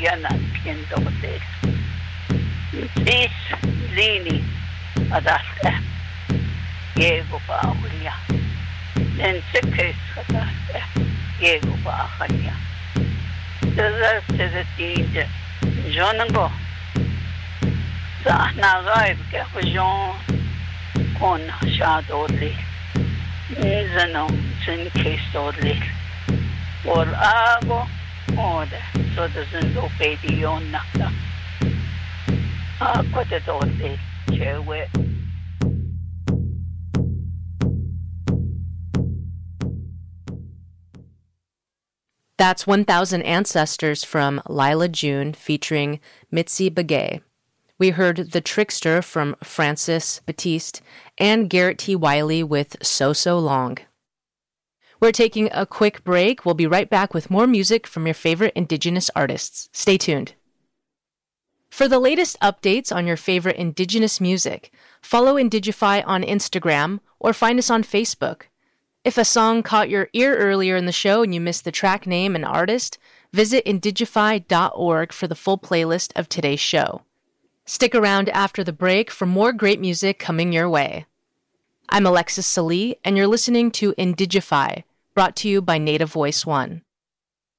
yanan piendote. Tis lini adaste. Yego pa hulya. Nen sekes adaste. Yego pa hulya. Dada sedetinje. Jonango. Sahna gaib ke hujon kon shadodli. Nizano sin kesodli. Or ago ode so doesn't go baby on nata. Quite a dodli chewe. That's 1,000 Ancestors from Lila June featuring Mitzi Begay. We heard The Trickster from Francis Batiste and Garrett T. Wiley with So So Long. We're taking a quick break. We'll be right back with more music from your favorite Indigenous artists. Stay tuned. For the latest updates on your favorite Indigenous music, follow Indigify on Instagram or find us on Facebook. If a song caught your ear earlier in the show and you missed the track name and artist, visit indigify.org for the full playlist of today's show. Stick around after the break for more great music coming your way. I'm Alexis Salee, and you're listening to Indigify, brought to you by Native Voice One.